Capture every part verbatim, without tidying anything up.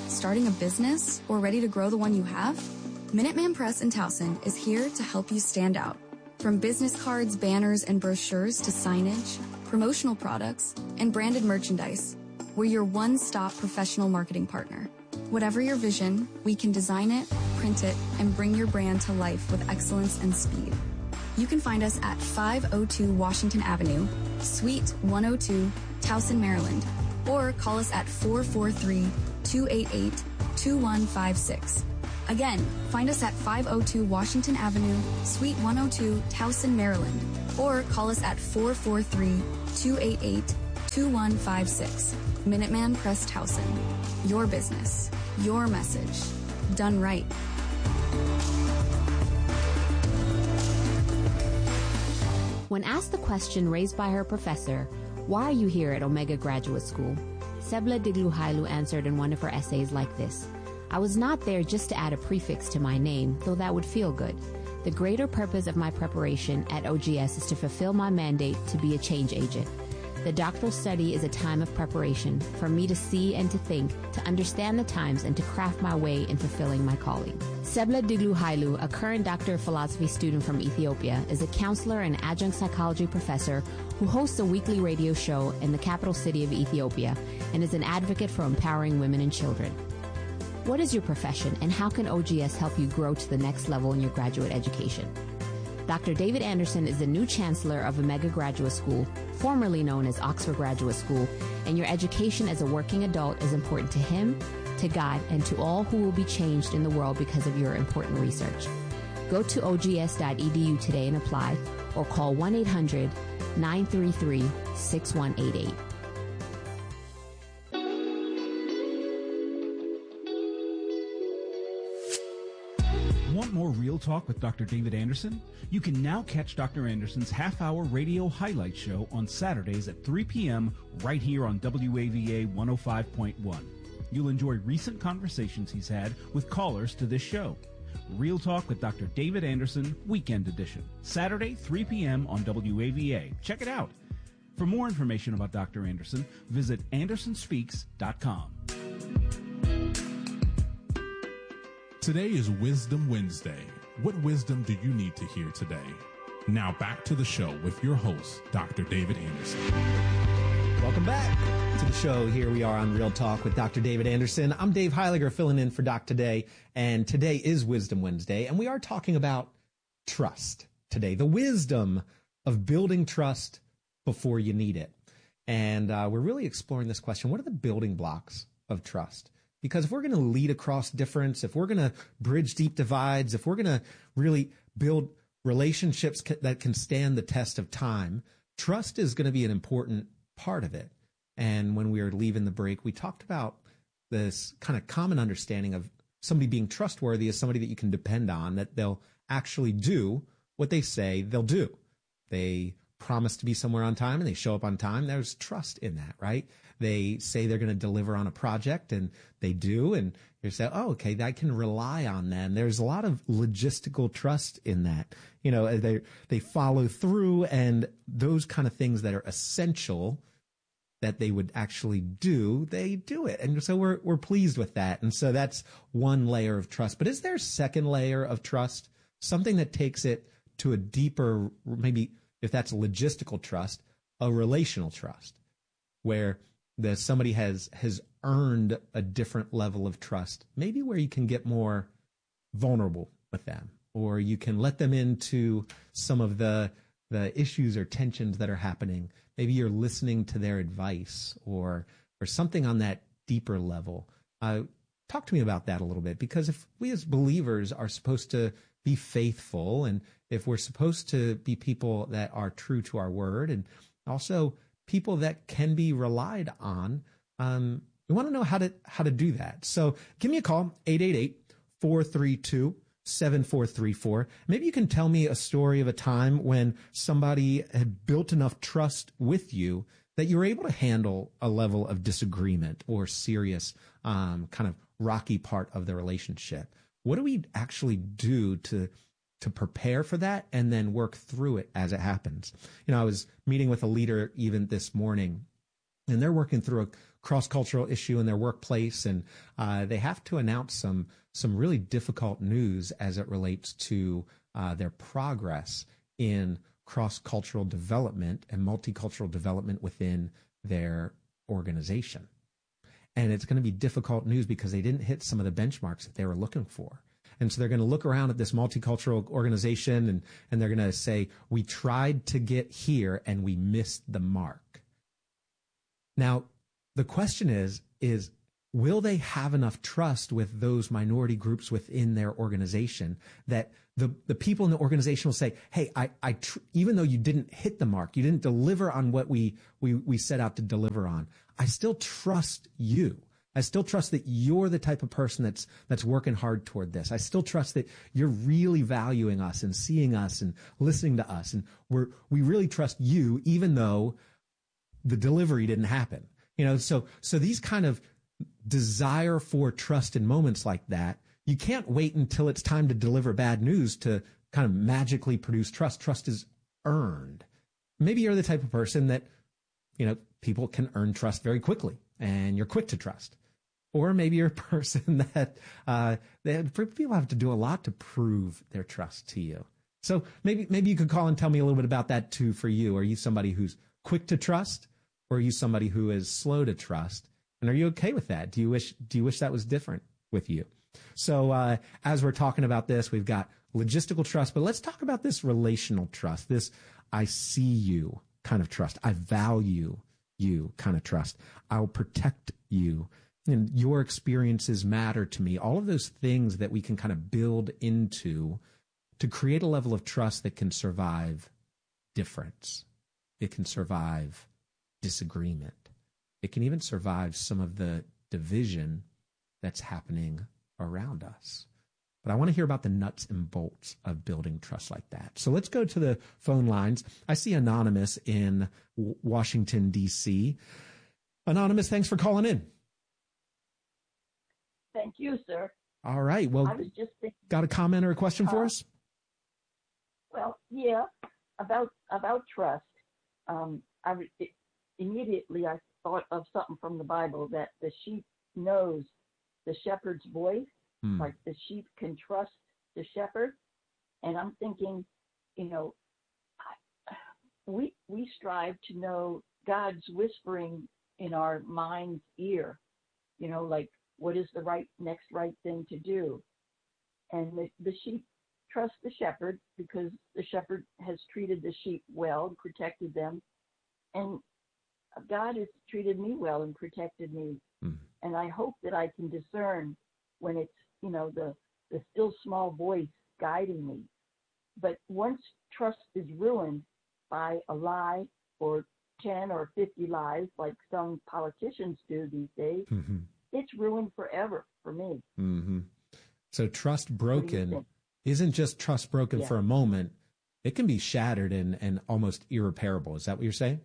Starting a business or ready to grow the one you have? Minuteman Press in Towson is here to help you stand out. From business cards, banners, and brochures to signage, promotional products, and branded merchandise, we're your one-stop professional marketing partner. Whatever your vision, we can design it, print it, and bring your brand to life with excellence and speed. You can find us at five oh two Washington Avenue, Suite one oh two, Towson, Maryland, or call us at four four three, two eight eight, two one five six. Again, find us at five oh two Washington Avenue, Suite one oh two, Towson, Maryland, or call us at four four three, two eight eight, two one five six. Minuteman Press Towson. Your business, your message, done right. When asked the question raised by her professor, "Why are you here at Omega Graduate School?" Sebla Digluhailu answered in one of her essays like this: "I was not there just to add a prefix to my name, though that would feel good. The greater purpose of my preparation at O G S is to fulfill my mandate to be a change agent. The doctoral study is a time of preparation for me to see and to think, to understand the times, and to craft my way in fulfilling my calling." Sebla Digluhailu, a current Doctor of Philosophy student from Ethiopia, is a counselor and adjunct psychology professor who hosts a weekly radio show in the capital city of Ethiopia and is an advocate for empowering women and children. What is your profession, and how can O G S help you grow to the next level in your graduate education? Doctor David Anderson is the new chancellor of Omega Graduate School, formerly known as Oxford Graduate School, and your education as a working adult is important to him, to God, and to all who will be changed in the world because of your important research. Go to O G S dot E D U today and apply, or call one eight hundred, nine three three, six one eight eight. Want more Real Talk with Doctor David Anderson? You can now catch Doctor Anderson's half-hour radio highlight show on Saturdays at three p.m. right here on W A V A one oh five point one. You'll enjoy recent conversations he's had with callers to this show. Real Talk with Doctor David Anderson, Weekend Edition. Saturday, three p.m. on W A V A. Check it out. For more information about Doctor Anderson, visit anderson speaks dot com. Today is Wisdom Wednesday. What wisdom do you need to hear today? Now back to the show with your host, Doctor David Anderson. Welcome back to the show. Here we are on Real Talk with Doctor David Anderson. I'm Dave Heiliger filling in for Doc today, and today is Wisdom Wednesday, and we are talking about trust today, the wisdom of building trust before you need it. And uh, we're really exploring this question: what are the building blocks of trust? Because if we're going to lead across difference, if we're going to bridge deep divides, if we're going to really build relationships ca- that can stand the test of time, trust is going to be an important part of it. And when we were leaving the break, we talked about this kind of common understanding of somebody being trustworthy as somebody that you can depend on, that they'll actually do what they say they'll do. They promise to be somewhere on time and they show up on time. There's trust in that, right? They say they're going to deliver on a project and they do. And you say, oh, okay, I can rely on them. There's a lot of logistical trust in that. You know, they, they follow through, and those kind of things that are essential that they would actually do, they do it. And so we're, we're pleased with that. And so that's one layer of trust. But is there a second layer of trust? Something that takes it to a deeper, maybe if that's logistical trust, a relational trust, where the somebody has has earned a different level of trust, maybe where you can get more vulnerable with them, or you can let them into some of the the issues or tensions that are happening. Maybe you're listening to their advice, or or something on that deeper level. Uh, talk to me about that a little bit, because if we as believers are supposed to be faithful, and if we're supposed to be people that are true to our word, and also people that can be relied on, um, we want to know how to how to do that. So give me a call, eight eight eight, four three two, seven four three four. Maybe you can tell me a story of a time when somebody had built enough trust with you that you were able to handle a level of disagreement or serious um, kind of rocky part of the relationship. What do we actually do to to prepare for that and then work through it as it happens? You know, I was meeting with a leader even this morning, and they're working through a cross-cultural issue in their workplace, and uh, they have to announce some some really difficult news as it relates to uh, their progress in cross-cultural development and multicultural development within their organization. And it's going to be difficult news because they didn't hit some of the benchmarks that they were looking for. And so they're going to look around at this multicultural organization and, and they're going to say, we tried to get here and we missed the mark. Now, the question is, is will they have enough trust with those minority groups within their organization that the, the people in the organization will say, hey, I, I tr- even though you didn't hit the mark, you didn't deliver on what we, we, we set out to deliver on, I still trust you. I still trust that you're the type of person that's that's working hard toward this. I still trust that you're really valuing us and seeing us and listening to us. And we're we really trust you, even though the delivery didn't happen. You know, so so these kind of desire for trust in moments like that, you can't wait until it's time to deliver bad news to kind of magically produce trust. Trust is earned. Maybe you're the type of person that, you know, people can earn trust very quickly and you're quick to trust. Or maybe you're a person that uh, they, people have to do a lot to prove their trust to you. So maybe maybe you could call and tell me a little bit about that too for you. Are you somebody who's quick to trust, or are you somebody who is slow to trust? And are you okay with that? Do you wish do you wish that was different with you? So uh, as we're talking about this, we've got logistical trust, but let's talk about this relational trust, this I see you kind of trust. I value you kind of trust. I'll protect you. And your experiences matter to me. All of those things that we can kind of build into to create a level of trust that can survive difference. It can survive disagreement. It can even survive some of the division that's happening around us. But I want to hear about the nuts and bolts of building trust like that. So let's go to the phone lines. I see Anonymous in Washington, D C. Anonymous, thanks for calling in. Thank you, sir. All right. Well, I was just thinking, got a comment or a question uh, for us? Well, yeah, about about trust. Um, I it, immediately I thought of something from the Bible that the sheep knows the shepherd's voice, hmm. like the sheep can trust the shepherd. And I'm thinking, you know, I, we we strive to know God's whispering in our mind's ear. You know, like, what is the right next right thing to do? And the, the sheep trust the shepherd because the shepherd has treated the sheep well, protected them. And God has treated me well and protected me. Mm. And I hope that I can discern when it's, you know, the, the still small voice guiding me. But once trust is ruined by a lie or ten or fifty lies, like some politicians do these days, mm-hmm. it's ruined forever for me. Mm-hmm. So trust broken isn't just trust broken yeah. for a moment. It can be shattered and, and almost irreparable. Is that what you're saying?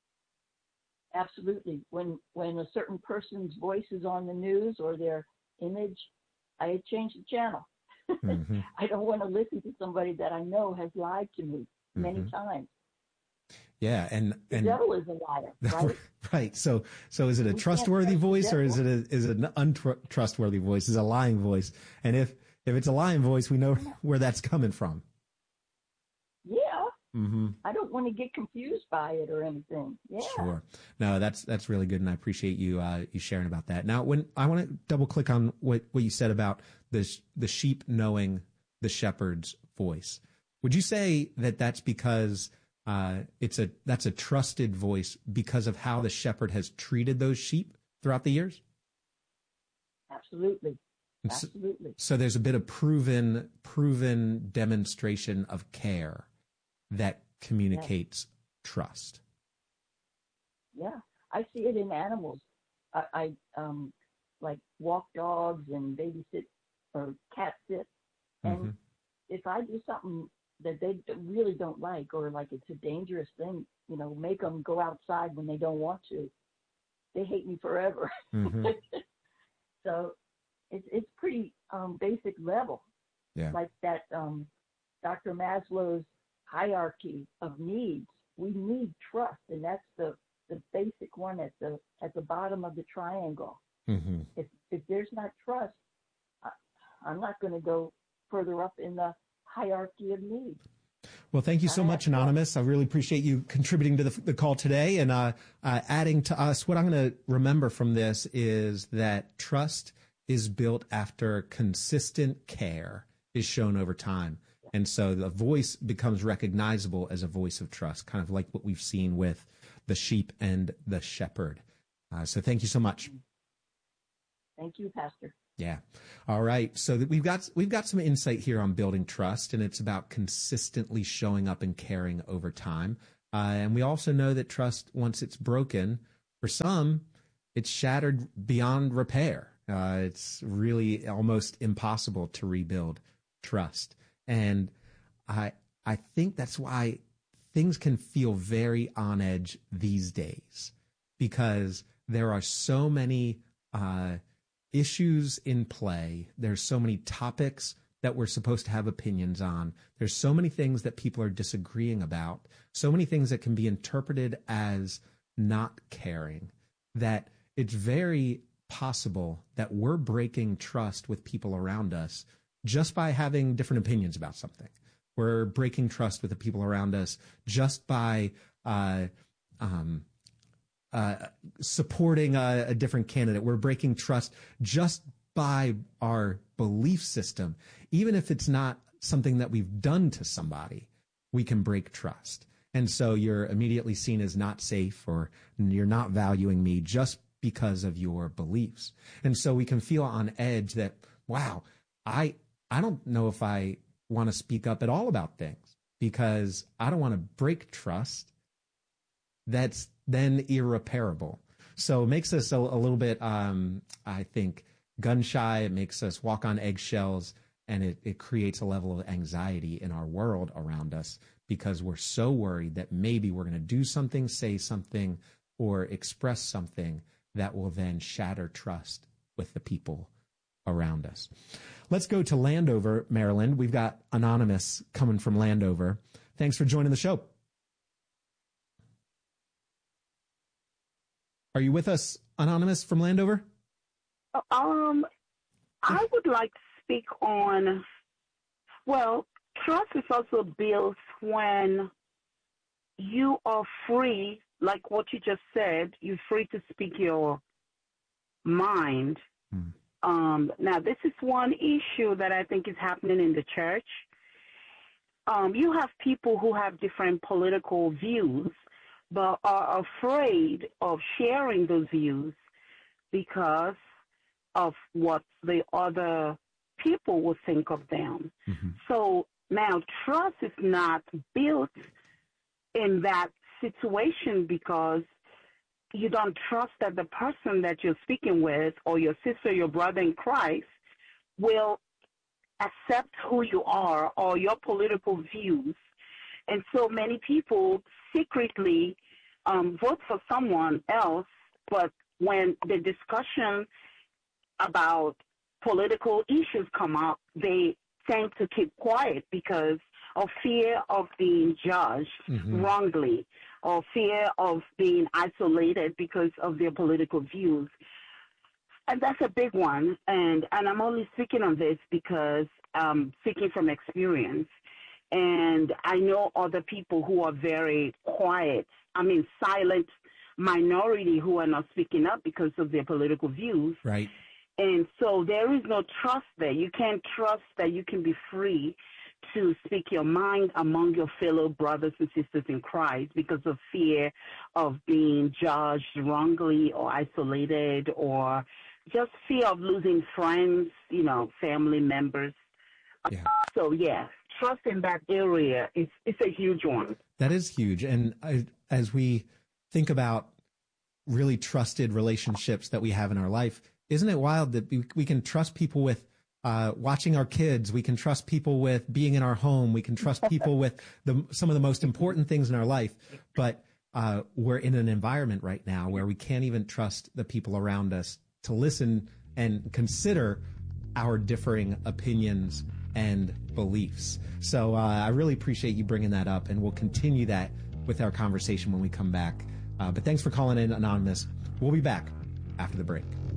Absolutely. When when a certain person's voice is on the news or their image, I change the channel. Mm-hmm. I don't want to listen to somebody that I know has lied to me many mm-hmm. times. Yeah, and, and the devil is a liar, right? Right. So, so is it a we trustworthy voice, or is it a is it an untrustworthy voice? Is it a lying voice? And if if it's a lying voice, we know where that's coming from. Yeah. Mm-hmm. I don't want to get confused by it or anything. Yeah. Sure. No, that's that's really good, and I appreciate you uh, you sharing about that. Now, when I want to double click on what what you said about the the sheep knowing the shepherd's voice, would you say that that's because Uh, it's a that's a trusted voice because of how the shepherd has treated those sheep throughout the years? Absolutely. Absolutely. So, so there's a bit of proven proven demonstration of care that communicates yes. trust. Yeah, I see it in animals. I, I um, like walk dogs and babysit or cat sit, and mm-hmm. if I do something that they really don't like, or like it's a dangerous thing, you know, make them go outside when they don't want to, they hate me forever. Mm-hmm. So it's it's pretty um, basic level, yeah. like that um, Doctor Maslow's hierarchy of needs. We need trust, and that's the, the basic one at the at the bottom. bottom of the triangle. Mm-hmm. If if there's not trust, I, I'm not going to go further up in the hierarchy of need. Well, thank you so much, Anonymous. I really appreciate you contributing to the, the call today and uh, uh, adding to us. What I'm going to remember from this is that trust is built after consistent care is shown over time. And so the voice becomes recognizable as a voice of trust, kind of like what we've seen with the sheep and the shepherd. Uh, so thank you so much. Thank you, Pastor. Yeah. All right. So that we've got we've got some insight here on building trust, and it's about consistently showing up and caring over time. Uh, and we also know that trust, once it's broken, for some, it's shattered beyond repair. Uh, it's really almost impossible to rebuild trust. And I I think that's why things can feel very on edge these days, because there are so many uh, issues in play. There's so many topics that we're supposed to have opinions on. There's so many things that people are disagreeing about, so many things that can be interpreted as not caring, that it's very possible that we're breaking trust with people around us just by having different opinions about something. We're breaking trust with the people around us just by uh, um, uh, supporting a, a different candidate. We're breaking trust just by our belief system. Even if it's not something that we've done to somebody, we can break trust. And so you're immediately seen as not safe, or you're not valuing me just because of your beliefs. And so we can feel on edge that, wow, I I don't know if I want to speak up at all about things because I don't want to break trust. That's then irreparable. So it makes us a, a little bit, um, I think, gun shy. It makes us walk on eggshells, and it, it creates a level of anxiety in our world around us because we're so worried that maybe we're going to do something, say something, or express something that will then shatter trust with the people around us. Let's go to Landover, Maryland. We've got Anonymous coming from Landover. Thanks for joining the show. Are you with us, Anonymous from Landover? Um, I would like to speak on, well, trust is also built when you are free, like what you just said, you're free to speak your mind. Hmm. Um, now, this is one issue that I think is happening in the church. Um, you have people who have different political views, but are afraid of sharing those views because of what the other people will think of them. Mm-hmm. So now trust is not built in that situation because you don't trust that the person that you're speaking with, or your sister, your brother in Christ, will accept who you are or your political views. And so many people secretly um, vote for someone else, but when the discussion about political issues come up, they tend to keep quiet because of fear of being judged mm-hmm. wrongly, or fear of being isolated because of their political views. And that's a big one. And, and I'm only speaking on this because I'm speaking from experience. And I know other people who are very quiet, I mean, silent minority who are not speaking up because of their political views. Right. And so there is no trust there. You can't trust that you can be free to speak your mind among your fellow brothers and sisters in Christ because of fear of being judged wrongly or isolated, or just fear of losing friends, you know, family members. Yeah. So, yeah, trust in that area is, is a huge one. That is huge. And I, as we think about really trusted relationships that we have in our life, isn't it wild that we, we can trust people with uh, watching our kids? We can trust people with being in our home. We can trust people with the, some of the most important things in our life. But uh, we're in an environment right now where we can't even trust the people around us to listen and consider our differing opinions and beliefs. So uh, I really appreciate you bringing that up, and we'll continue that with our conversation when we come back. Uh, but thanks for calling in, Anonymous. We'll be back after the break.